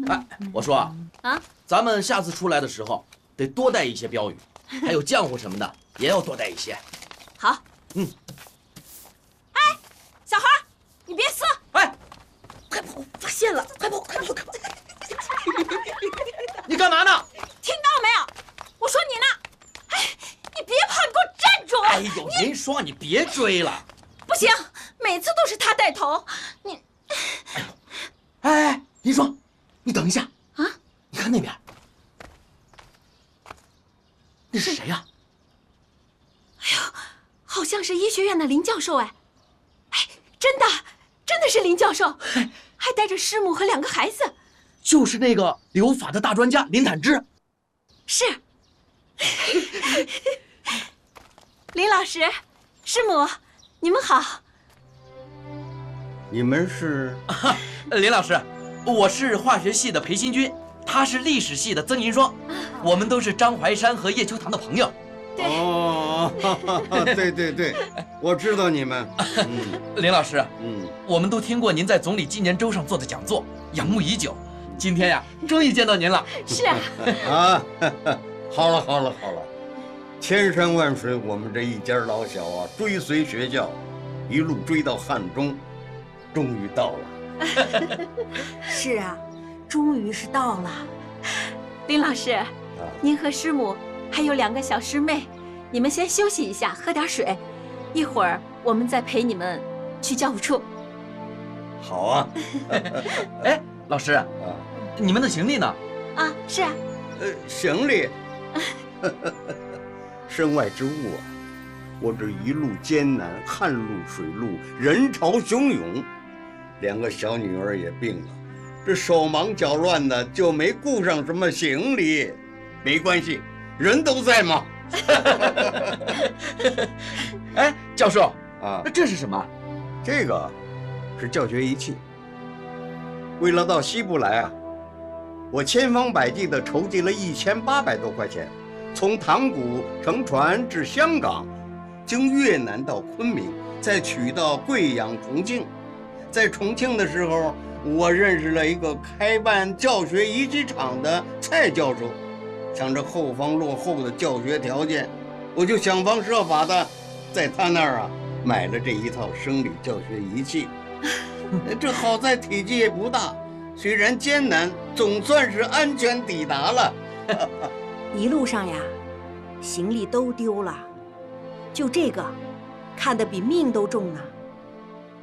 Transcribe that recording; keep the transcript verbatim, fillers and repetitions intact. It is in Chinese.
哎，我说啊， 啊， 咱们下次出来的时候得多带一些标语，还有浆糊什么的也要多带一些。 好。 嗯。 哎，小孩，你别撕！ 哎， 快跑！发现了！快跑！快跑！快跑！ 你干嘛呢？ 听到没有？我说你呢！哎，你别跑，你给我站住！ 哎呦，人说你别追了。 不行，每次都是他带头。你， 哎呦，哎哎，林双，你等一下啊！ 你看那边，那是谁呀？ 哎呦，好像是医学院的林教授哎！哎，真的，真的是林教授，还带着师母和两个孩子。 就是那个留法的大专家林坦之。 是。林老师，师母，你们好。 你们是？ 啊，林老师，我是化学系的裴新军，他是历史系的曾银双，我们都是张怀山和叶秋堂的朋友。 对。 哦，对对对，我知道你们。 嗯，林老师， 嗯， 我们都听过您在总理纪念周上做的讲座，仰慕已久。今天呀，终于见到您了。 是啊。 啊，好了好了好了，千山万水，我们这一家老小啊，追随学教，一路追到汉中，终于到了。 是啊，终于是到了。 林老师， 啊、 您和师母还有两个小师妹，你们先休息一下，喝点水，一会儿我们再陪你们去教务处。 好啊。 哎，老师， 啊， 你们的行李呢？ 啊，是啊。 呃，行李，身外之物啊！我这一路艰难，汗露水路，人潮汹涌，两个小女儿也病了，这手忙脚乱的，就没顾上什么行李。没关系，人都在嘛。 哎，教授啊， 那这是什么？ 这个是教学仪器。为了到西部来啊，我千方百计地筹集了一千八百多块钱，从塘沽乘船至香港，经越南到昆明，再取到贵阳、重庆。在重庆的时候，我认识了一个开办教学仪器厂的蔡教授，想着后方落后的教学条件，我就想方设法的在他那儿啊买了这一套生理教学仪器。这好在体积也不大，虽然艰难，总算是安全抵达了。 一路上呀，行李都丢了，就这个，看得比命都重呢。